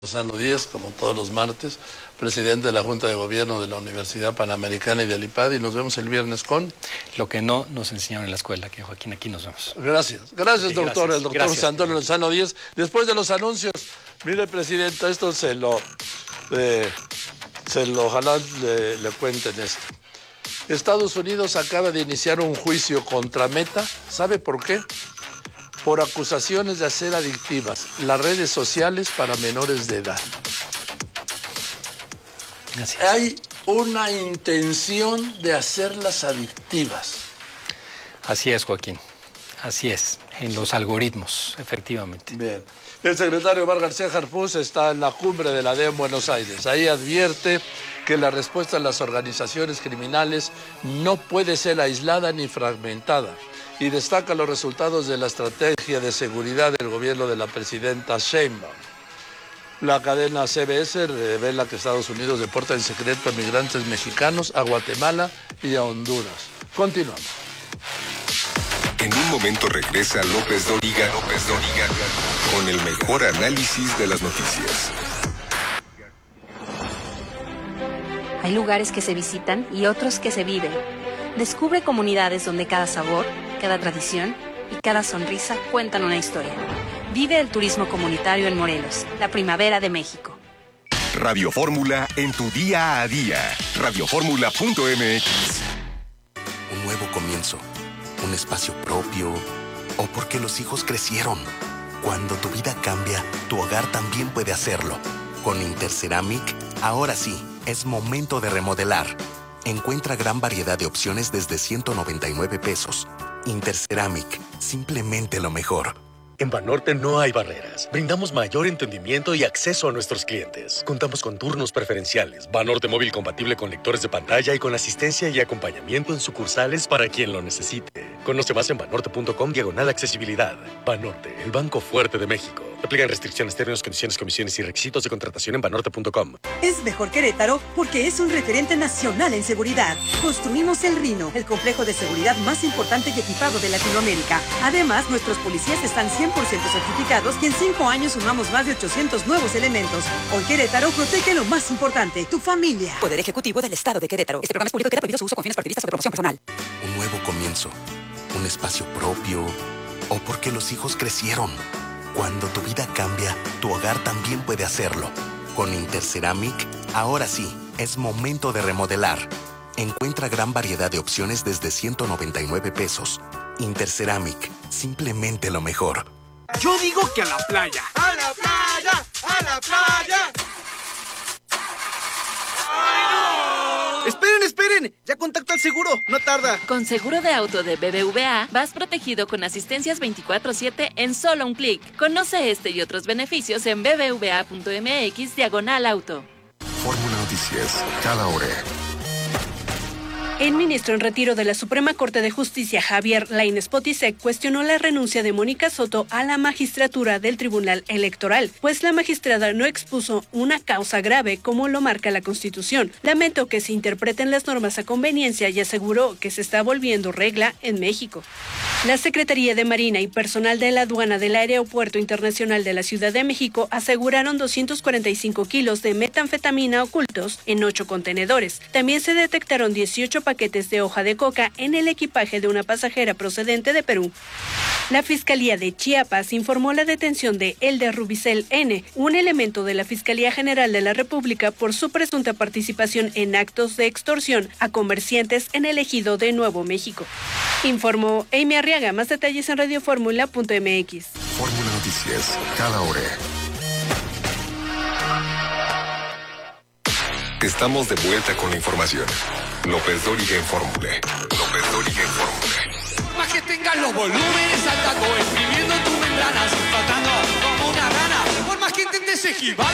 Lozano Díez, como todos los martes, presidente de la Junta de Gobierno de la Universidad Panamericana y del IPAD, y nos vemos el viernes con... Lo que no nos enseñaron en la escuela, que Joaquín, aquí nos vemos. Gracias, doctor. Gracias. El doctor José Antonio Lozano Díez. Después de los anuncios, mire, presidenta, esto ojalá le cuenten esto. Estados Unidos acaba de iniciar un juicio contra Meta. ¿Sabe por qué? Por acusaciones de hacer adictivas las redes sociales para menores de edad. Gracias. Hay una intención de hacerlas adictivas. Así es, Joaquín. Así es, en los algoritmos, efectivamente. Bien. El secretario Omar García Harfuch está en la cumbre de la DEA en Buenos Aires. Ahí advierte que la respuesta de las organizaciones criminales no puede ser aislada ni fragmentada, y destaca los resultados de la estrategia de seguridad del gobierno de la presidenta Sheinbaum. La cadena CBS revela que Estados Unidos deporta en secreto a migrantes mexicanos a Guatemala y a Honduras. Continuamos. En un momento regresa López Dóriga con el mejor análisis de las noticias. Hay lugares que se visitan y otros que se viven. Descubre comunidades donde cada sabor, cada tradición y cada sonrisa cuentan una historia. Vive el turismo comunitario en Morelos, la primavera de México. Radio Fórmula en tu día a día. Radioformula.mx. Un nuevo comienzo, un espacio propio, o porque los hijos crecieron. Cuando tu vida cambia, tu hogar también puede hacerlo. Con Interceramic, ahora sí, es momento de remodelar. Encuentra gran variedad de opciones desde 199 pesos. Interceramic, simplemente lo mejor. En Banorte no hay barreras. Brindamos mayor entendimiento y acceso a nuestros clientes. Contamos con turnos preferenciales, Banorte móvil compatible con lectores de pantalla y con asistencia y acompañamiento en sucursales para quien lo necesite. Conoce más en banorte.com/accesibilidad. Banorte, el banco fuerte de México. Aplican restricciones, términos, condiciones, comisiones y requisitos de contratación en banorte.com. Es mejor Querétaro porque es un referente nacional en seguridad. Construimos el Rino, el complejo de seguridad más importante y equipado de Latinoamérica. Además, nuestros policías están 100% certificados y en 5 años sumamos más de 800 nuevos elementos. Hoy Querétaro protege lo más importante, tu familia. Poder Ejecutivo del Estado de Querétaro. Este programa es público y queda prohibido su uso con fines partidistas o de promoción personal. Un nuevo comienzo, un espacio propio, o porque los hijos crecieron. Cuando tu vida cambia, tu hogar también puede hacerlo. Con Interceramic, ahora sí, es momento de remodelar. Encuentra gran variedad de opciones desde 199 pesos. Interceramic, simplemente lo mejor. Yo digo que a la playa. ¡A la playa! ¡A la playa! ¡Esperen! Ya contacto al seguro, no tarda. Con seguro de auto de BBVA, vas protegido con asistencias 24/7 en solo un clic. Conoce este y otros beneficios en bbva.mx/auto. Fórmula Noticias, cada hora. El ministro en retiro de la Suprema Corte de Justicia, Javier Lainez Potisek, cuestionó la renuncia de Mónica Soto a la magistratura del Tribunal Electoral, pues la magistrada no expuso una causa grave como lo marca la Constitución. Lamentó que se interpreten las normas a conveniencia y aseguró que se está volviendo regla en México. La Secretaría de Marina y personal de la aduana del Aeropuerto Internacional de la Ciudad de México aseguraron 245 kilos de metanfetamina ocultos en 8 contenedores. También se detectaron 18 paquetes de hoja de coca en el equipaje de una pasajera procedente de Perú. La Fiscalía de Chiapas informó la detención de Elder Rubicel N., un elemento de la Fiscalía General de la República por su presunta participación en actos de extorsión a comerciantes en el ejido de Nuevo México. Informó Amy Arriaga. Más detalles en radioformula.mx. Fórmula Noticias, cada hora. Estamos de vuelta con la información. López Dóriga en Fórmula. Más que tengas los volúmenes saltando, escribiendo en tus membranas, flotando como una rana. Por más que intentes esquivar